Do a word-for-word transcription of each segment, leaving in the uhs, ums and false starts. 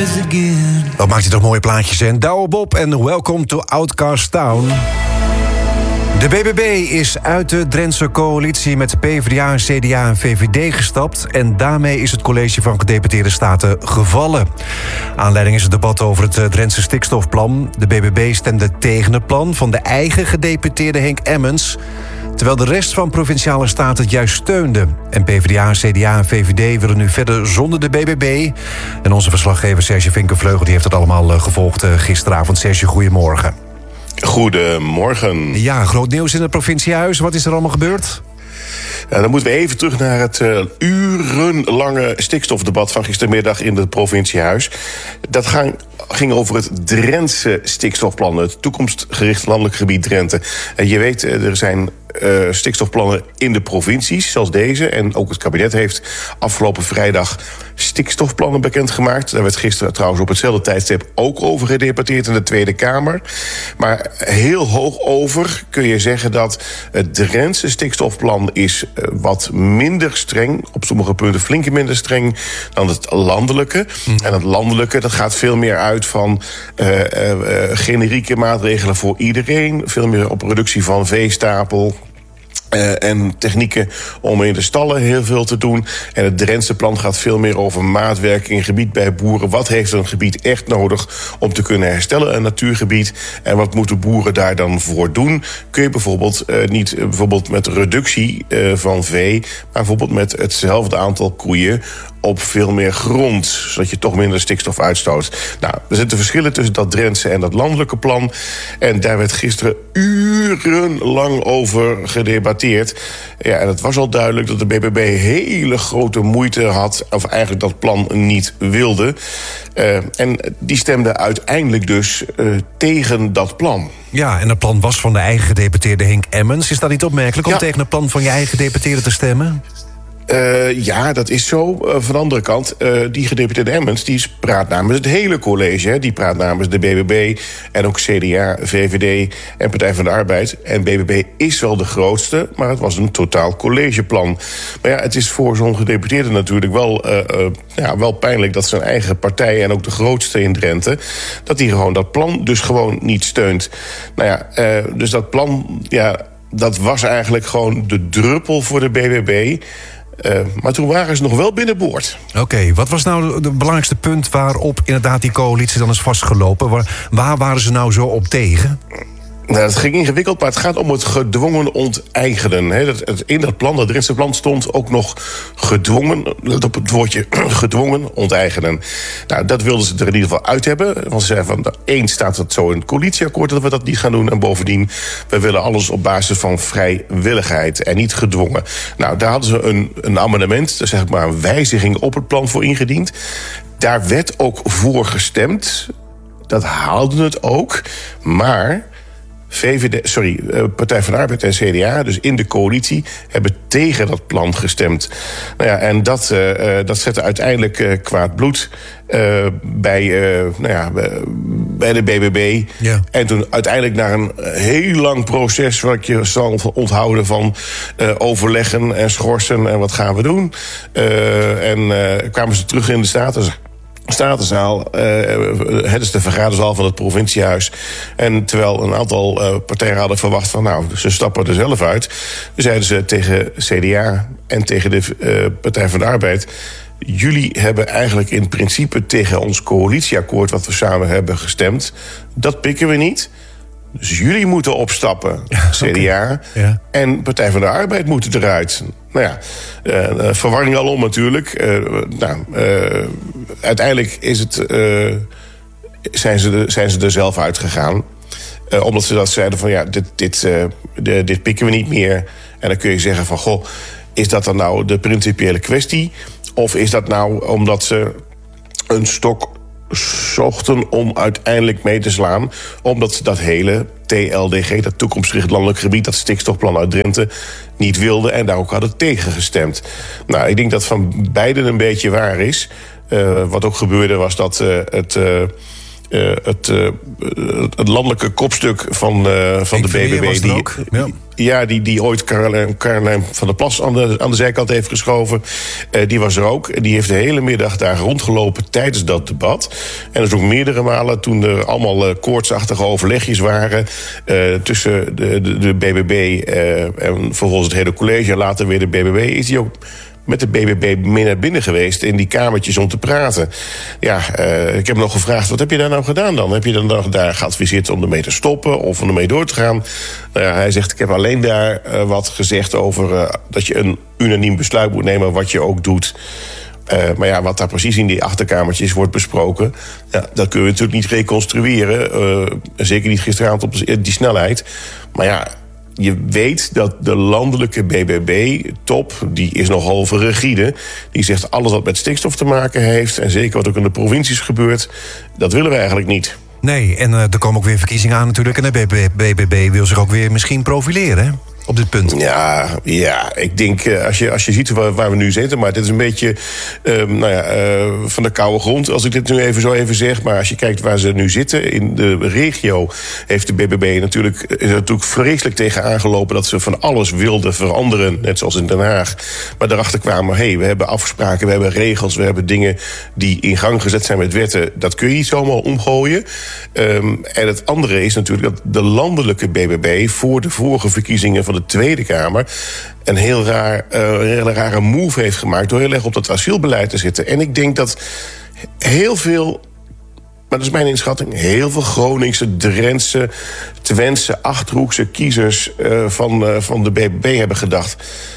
rise again. Wat maakt hij toch mooie plaatjes, hè? Douwe Bob en Welcome to Outcast Town. De B B B is uit de Drentse coalitie met PvdA, C D A en V V D gestapt. En daarmee is het college van gedeputeerde staten gevallen. Aanleiding is het debat over het Drentse stikstofplan. De B B B stemde tegen het plan van de eigen gedeputeerde Henk Emmens, terwijl de rest van Provinciale Staten het juist steunde. En PvdA, C D A en V V D willen nu verder zonder de B B B. En onze verslaggever Serge Vinkenvleugel die heeft het allemaal gevolgd gisteravond. Serge, goedemorgen. Goedemorgen. Ja, groot nieuws in het provinciehuis. Wat is er allemaal gebeurd? Ja, dan moeten we even terug naar het uh, urenlange stikstofdebat van gistermiddag in het provinciehuis. Dat ging, ging over het Drentse stikstofplan, het toekomstgericht landelijk gebied Drenthe. En je weet, er zijn uh, stikstofplannen in de provincies, zoals deze. En ook het kabinet heeft afgelopen vrijdag stikstofplannen bekendgemaakt. Daar werd gisteren trouwens op hetzelfde tijdstip ook over gedebatteerd in de Tweede Kamer. Maar heel hoog over kun je zeggen dat het Drentse stikstofplan is uh, wat minder streng, op sommige punten flink minder streng dan het landelijke. Mm. En het landelijke, dat gaat veel meer uit van uh, uh, uh, generieke maatregelen voor iedereen, veel meer op reductie van veestapel. Uh, en technieken om in de stallen heel veel te doen. En het Drentse plan gaat veel meer over maatwerk in gebied bij boeren. Wat heeft een gebied echt nodig om te kunnen herstellen, een natuurgebied? En wat moeten boeren daar dan voor doen? Kun je bijvoorbeeld uh, niet uh, bijvoorbeeld met reductie uh, van vee, maar bijvoorbeeld met hetzelfde aantal koeien op veel meer grond, zodat je toch minder stikstof uitstoot. Nou, er zitten verschillen tussen dat Drentse en dat landelijke plan. En daar werd gisteren urenlang over gedebatteerd. Ja, en het was al duidelijk dat de B B B hele grote moeite had, of eigenlijk dat plan niet wilde. Uh, en die stemde uiteindelijk dus uh, tegen dat plan. Ja, en het plan was van de eigen gedeputeerde Henk Emmens. Is dat niet opmerkelijk om ja. tegen het plan van je eigen gedeputeerde te stemmen? Uh, ja, dat is zo. Uh, van de andere kant, uh, die gedeputeerde Emmens die praat namens het hele college. Hè. Die praat namens de B B B en ook C D A, V V D en Partij van de Arbeid. En B B B is wel de grootste, maar het was een totaal collegeplan. Maar ja, het is voor zo'n gedeputeerde natuurlijk wel, uh, uh, ja, wel pijnlijk dat zijn eigen partij en ook de grootste in Drenthe, dat die gewoon dat plan dus gewoon niet steunt. Nou ja, uh, dus dat plan, ja, dat was eigenlijk gewoon de druppel voor de B B B. Uh, maar toen waren ze nog wel binnenboord. Oké, okay, wat was nou het belangrijkste punt waarop inderdaad die coalitie dan is vastgelopen? Waar, waar waren ze nou zo op tegen? Nou, het ging ingewikkeld, maar het gaat om het gedwongen onteigenen. He, dat, het, in dat plan, dat Drentse plan, stond ook nog gedwongen, let op het woordje gedwongen onteigenen. Nou, dat wilden ze er in ieder geval uit hebben. Want ze zeiden van, één staat het zo in het coalitieakkoord dat we dat niet gaan doen. En bovendien, we willen alles op basis van vrijwilligheid en niet gedwongen. Nou, daar hadden ze een, een amendement, dus zeg maar een wijziging op het plan voor ingediend. Daar werd ook voor gestemd. Dat haalde het ook, maar V V D, sorry, Partij van de Arbeid en C D A, dus in de coalitie, hebben tegen dat plan gestemd. Nou ja, en dat, uh, dat zette uiteindelijk uh, kwaad bloed uh, bij, uh, nou ja, bij de B B B. Ja. En toen uiteindelijk na een heel lang proces, wat je zal onthouden van uh, overleggen en schorsen en wat gaan we doen. Uh, en uh, kwamen ze terug in de Staten. Statenzaal, uh, het is de vergaderzaal van het provinciehuis. En terwijl een aantal uh, partijen hadden verwacht van, nou, ze stappen er zelf uit, zeiden ze tegen C D A en tegen de uh, Partij van de Arbeid, jullie hebben eigenlijk in principe tegen ons coalitieakkoord wat we samen hebben gestemd, dat pikken we niet. Dus jullie moeten opstappen, C D A. Ja. En Partij van de Arbeid moeten eruit. Nou ja, uh, verwarring alom natuurlijk. Uh, nou, uh, uiteindelijk is het, uh, zijn, ze de, zijn ze er zelf uitgegaan. Uh, omdat ze dat zeiden van, ja, dit, dit, uh, de, dit pikken we niet meer. En dan kun je zeggen van, goh, is dat dan nou de principiële kwestie? Of is dat nou omdat ze een stok zochten om uiteindelijk mee te slaan, omdat ze dat hele T L D G, dat toekomstgericht landelijk gebied, dat stikstofplan uit Drenthe, niet wilden en daar ook hadden tegengestemd. Nou, ik denk dat van beiden een beetje waar is. Uh, wat ook gebeurde was dat uh, het, uh, uh, het, uh, het landelijke kopstuk van, uh, van de B B B, die, ja. Ja, die, die ooit Caroline, Caroline van der Plas aan de, aan de zijkant heeft geschoven. Uh, die was er ook. Die heeft de hele middag daar rondgelopen tijdens dat debat. En dus ook meerdere malen toen er allemaal uh, koortsachtige overlegjes waren... Uh, tussen de, de, de B B B uh, en vervolgens het hele college... en later weer de B B B, is hij ook... met de B B B mee naar binnen geweest in die kamertjes om te praten. Ja, uh, ik heb hem nog gevraagd, wat heb je daar nou gedaan dan? Heb je dan nog daar geadviseerd om ermee te stoppen of om ermee door te gaan? Nou ja, hij zegt, ik heb alleen daar uh, wat gezegd over uh, dat je een unaniem besluit moet nemen wat je ook doet. Uh, maar ja, wat daar precies in die achterkamertjes wordt besproken... Ja, dat kunnen we natuurlijk niet reconstrueren. Uh, zeker niet gisteravond op die snelheid. Maar ja... Je weet dat de landelijke B B B-top, die is nogal rigide. Die zegt alles wat met stikstof te maken heeft... en zeker wat ook in de provincies gebeurt, dat willen we eigenlijk niet. Nee, en uh, er komen ook weer verkiezingen aan natuurlijk... en de B B B wil zich ook weer misschien profileren, hè? Op dit punt. Ja, ja, ik denk, uh, als, je, als je ziet waar, waar we nu zitten... maar dit is een beetje uh, nou ja, uh, van de koude grond, als ik dit nu even zo even zeg... maar als je kijkt waar ze nu zitten, in de regio... heeft de B B B natuurlijk, is er natuurlijk vreselijk tegen aangelopen... dat ze van alles wilden veranderen, net zoals in Den Haag. Maar daarachter kwamen, hé, hey, we hebben afspraken, we hebben regels... we hebben dingen die in gang gezet zijn met wetten. Dat kun je niet zomaar omgooien. Um, en het andere is natuurlijk dat de landelijke B B B... voor de vorige verkiezingen van de Tweede Kamer... een heel raar, uh, een hele rare move heeft gemaakt... door heel erg op dat asielbeleid te zitten. En ik denk dat heel veel... maar dat is mijn inschatting... heel veel Groningse, Drentse, Twentse, Achterhoekse kiezers... Uh, van, uh, van de B B B hebben gedacht...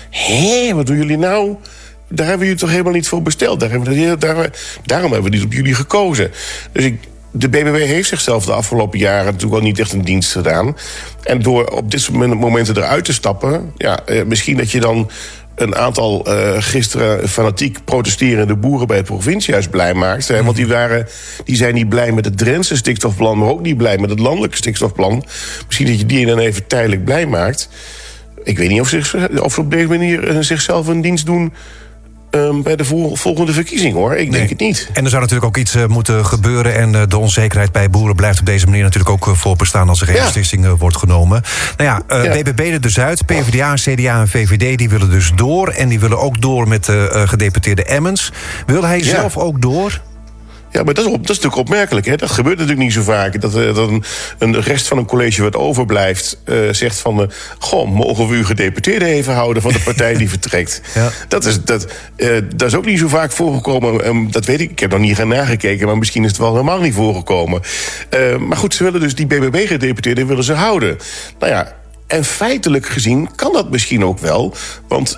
hé, wat doen jullie nou? Daar hebben jullie toch helemaal niet voor besteld. Daar hebben we, daar, daarom hebben we niet op jullie gekozen. Dus ik... De B B B heeft zichzelf de afgelopen jaren natuurlijk al niet echt een dienst gedaan. En door op dit soort momenten eruit te stappen... ja, misschien dat je dan een aantal uh, gisteren fanatiek protesterende boeren... bij het provinciehuis blij maakt. Hè, want die, waren, die zijn niet blij met het Drentse stikstofplan... maar ook niet blij met het landelijke stikstofplan. Misschien dat je die dan even tijdelijk blij maakt. Ik weet niet of, zich, of ze op deze manier uh, zichzelf een dienst doen... Um, bij de vol- volgende verkiezing, hoor. Ik nee. denk het niet. En er zou natuurlijk ook iets uh, moeten gebeuren... en uh, de onzekerheid bij boeren blijft op deze manier natuurlijk ook uh, voorbestaan... als er geen ja. beslissing uh, wordt genomen. Nou ja, uh, ja. B B B er dus uit. P V D A, C D A en V V D die willen dus door. En die willen ook door met de uh, gedeputeerde Emmens. Wil hij ja. zelf ook door? Ja, maar dat is, op, dat is natuurlijk opmerkelijk. Hè? Dat gebeurt natuurlijk niet zo vaak. Dat, uh, dat een, een rest van een college wat overblijft... Uh, zegt van... Uh, goh, mogen we uw gedeputeerde even houden... van de partij die vertrekt. Ja. Dat, is, dat, uh, dat is ook niet zo vaak voorgekomen. Um, dat weet ik. Ik heb nog niet gaan nagekeken... maar misschien is het wel helemaal niet voorgekomen. Uh, maar goed, ze willen dus die B B B-gedeputeerde willen ze houden. Nou ja, en feitelijk gezien kan dat misschien ook wel. Want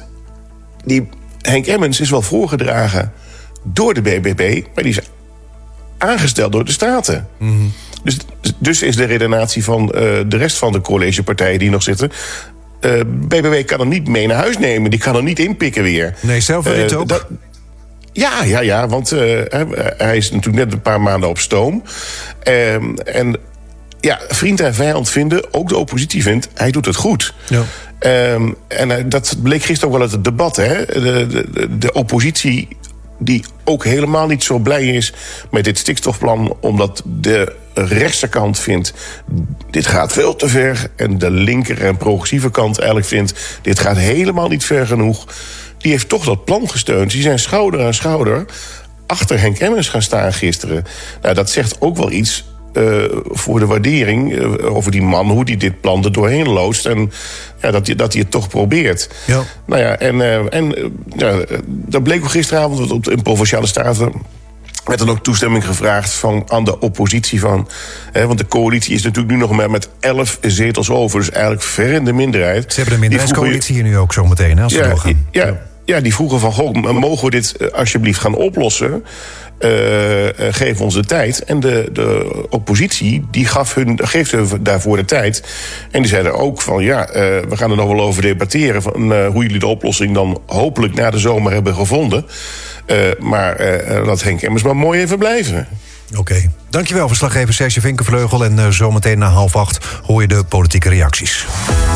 die Henk Emmens is wel voorgedragen... door de B B B, maar die is... aangesteld door de Staten. Mm-hmm. Dus, dus is de redenatie van uh, de rest van de collegepartijen die nog zitten... Uh, B B B kan hem niet mee naar huis nemen. Die kan hem niet inpikken weer. Nee, zelf wil je het uh, ook? Dat, ja, ja, ja, want uh, hij is natuurlijk net een paar maanden op stoom. Uh, en ja, vriend en vijand vinden, ook de oppositie vindt... hij doet het goed. Ja. Um, en uh, dat bleek gisteren ook wel uit het debat. Hè? De, de, de oppositie... die ook helemaal niet zo blij is met dit stikstofplan... omdat de rechterkant vindt, dit gaat veel te ver... en de linker en progressieve kant eigenlijk vindt... dit gaat helemaal niet ver genoeg. Die heeft toch dat plan gesteund. Die zijn schouder aan schouder achter Henk Emmens gaan staan gisteren. Nou, dat zegt ook wel iets... Uh, voor de waardering uh, over die man, hoe die dit plan er doorheen loodst... en ja, dat hij dat het toch probeert. Ja. Nou ja, en, uh, en uh, ja, dat bleek ook gisteravond op de, in Provinciale Staten... werd dan ook toestemming gevraagd van, aan de oppositie van... Hè, want de coalitie is natuurlijk nu nog maar met elf zetels over... dus eigenlijk ver in de minderheid. Ze hebben de minderheidscoalitie hier nu ook zo meteen, hè, als ze ja, doorgaan. Ja, ja, ja, die vroegen van, goh, mogen we dit uh, alsjeblieft gaan oplossen... Uh, uh, geef ons de tijd. En de, de oppositie die gaf hun, geeft hun daarvoor de tijd. En die zeiden ook van ja, uh, we gaan er nog wel over debatteren... van uh, hoe jullie de oplossing dan hopelijk na de zomer hebben gevonden. Uh, maar uh, laat Henk Emmers maar mooi even blijven. Oké, okay. Dankjewel verslaggever Serge Vinkenvleugel. En uh, zometeen na half acht hoor je de politieke reacties.